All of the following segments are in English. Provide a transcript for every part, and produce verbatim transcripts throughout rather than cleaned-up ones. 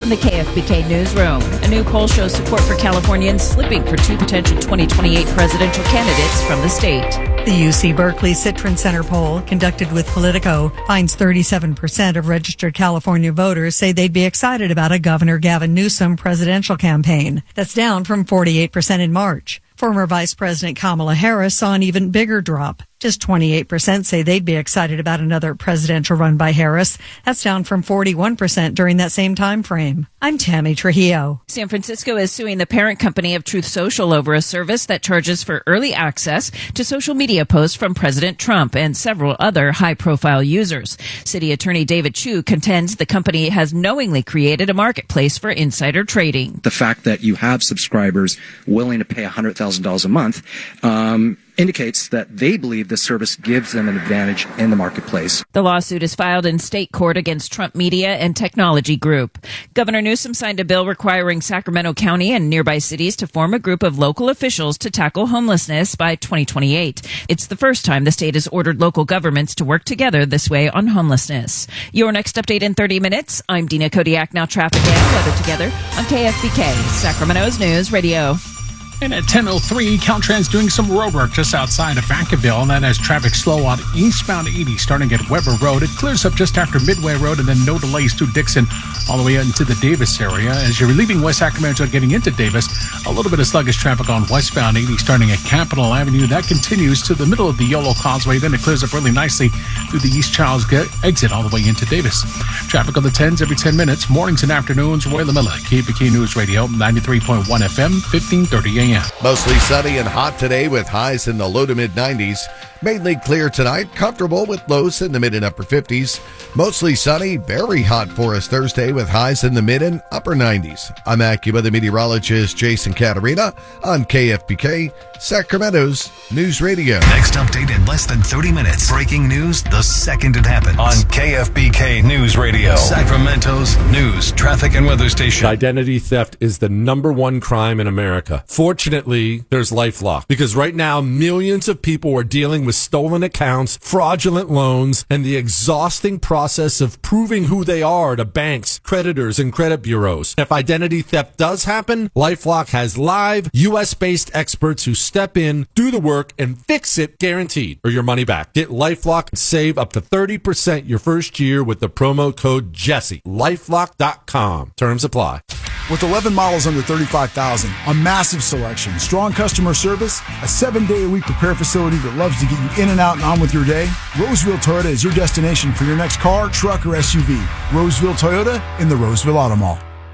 the K F B K Newsroom. A new poll shows support for Californians slipping for two potential twenty twenty-eight presidential candidates from the state. The U C Berkeley Citron Center poll, conducted with Politico, finds thirty-seven percent of registered California voters say they'd be excited about a Governor Gavin Newsom presidential campaign. That's down from forty-eight percent in March. Former Vice President Kamala Harris saw an even bigger drop. Just twenty-eight percent say they'd be excited about another presidential run by Harris. That's down from forty-one percent during that same time frame. I'm Tammy Trujillo. San Francisco is suing the parent company of Truth Social over a service that charges for early access to social media posts from President Trump and several other high-profile users. City Attorney David Chu contends the company has knowingly created a marketplace for insider trading. The fact that you have subscribers willing to pay one hundred thousand dollars a month um, indicates that they believe this service gives them an advantage in the marketplace. The lawsuit is filed in state court against Trump Media and Technology Group. Governor Newsom signed a bill requiring Sacramento County and nearby cities to form a group of local officials to tackle homelessness by twenty twenty-eight. It's the first time the state has ordered local governments to work together this way on homelessness. Your next update in thirty minutes. I'm Dina Kodiak. Now traffic and weather together on K F B K, Sacramento's News Radio. And at ten oh three, Caltrans doing some road work just outside of Vacaville, and that has traffic slow on eastbound eighty starting at Weber Road. It clears up just after Midway Road, and then no delays to Dixon all the way into the Davis area. As you're leaving West Sacramento getting into Davis, a little bit of sluggish traffic on westbound eighty starting at Capitol Avenue. That continues to the middle of the Yolo Causeway. Then it clears up really nicely through the East Charles exit all the way into Davis. Traffic on the tens every ten minutes, mornings and afternoons. Roy LaMilla, K F B K News Radio, ninety-three point one F M, fifteen thirty A M. Mostly sunny and hot today with highs in the low to mid nineties. Mainly clear tonight, comfortable with lows in the mid and upper fifties. Mostly sunny, very hot for us Thursday with highs in the mid and upper nineties. I'm AccuWeather meteorologist Jason Caterina on K F B K, Sacramento's News Radio. Next update in less than thirty minutes. Breaking news the second it happens on K F B K News Radio, Sacramento's news, traffic, and weather station. Identity theft is the number one crime in America. Fortunately, there's LifeLock, because right now millions of people are dealing with stolen accounts, fraudulent loans, and the exhausting process of proving who they are to banks, creditors, and credit bureaus. If identity theft does happen, LifeLock has live, U S-based experts who step in, do the work, and fix it guaranteed, or your money back. Get LifeLock and save up to thirty percent your first year with the promo code Jesse. LifeLock dot com. Terms apply. With eleven models under thirty-five thousand, a massive selection, strong customer service, a seven-day-a-week repair facility that loves to get you in and out and on with your day, Roseville Toyota is your destination for your next car, truck, or S U V. Roseville Toyota in the Roseville Auto Mall.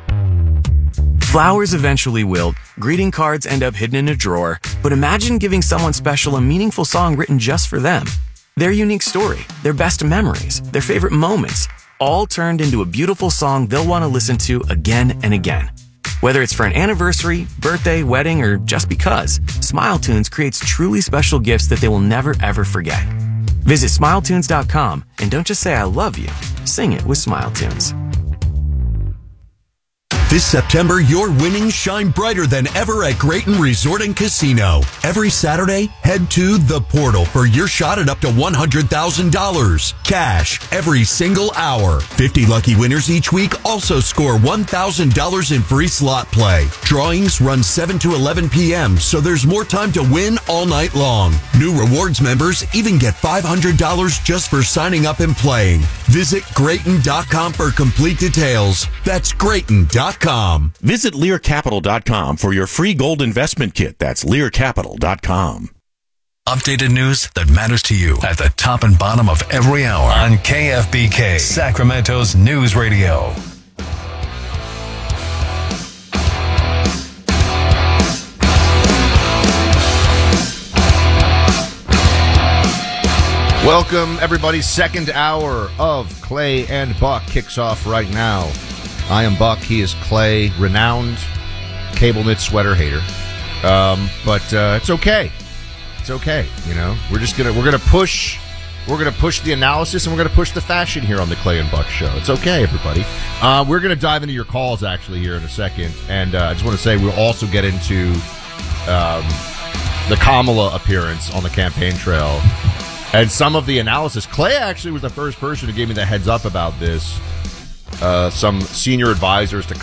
Flowers eventually wilt, greeting cards end up hidden in a drawer, but imagine giving someone special a meaningful song written just for them. Their unique story, their best memories, their favorite moments, all turned into a beautiful song they'll want to listen to again and again. Whether it's for an anniversary, birthday, wedding, or just because, SmileTunes creates truly special gifts that they will never ever forget. Visit Smile Tunes dot com and don't just say I love you, sing it with SmileTunes. This September, your winnings shine brighter than ever at Grayton Resort and Casino. Every Saturday, head to The Portal for your shot at up to one hundred thousand dollars. Cash every single hour. fifty lucky winners each week also score one thousand dollars in free slot play. Drawings run seven to eleven p.m., so there's more time to win all night long. New rewards members even get five hundred dollars just for signing up and playing. Visit Grayton dot com for complete details. That's Grayton dot com. Visit Lear Capital dot com for your free gold investment kit. That's Lear Capital dot com. Updated news that matters to you at the top and bottom of every hour on K F B K, Sacramento's News Radio. Welcome, everybody. Second hour of Clay and Buck kicks off right now. I am Buck. He is Clay, renowned cable knit sweater hater. Um, but uh, it's okay. It's okay. You know, we're just gonna we're gonna push we're gonna push the analysis and we're gonna push the fashion here on the Clay and Buck show. It's okay, everybody. Uh, we're gonna dive into your calls actually here in a second, and uh, I just want to say we'll also get into um, the Kamala appearance on the campaign trail and some of the analysis. Clay actually was the first person who gave me the heads up about this. Uh, some senior advisors to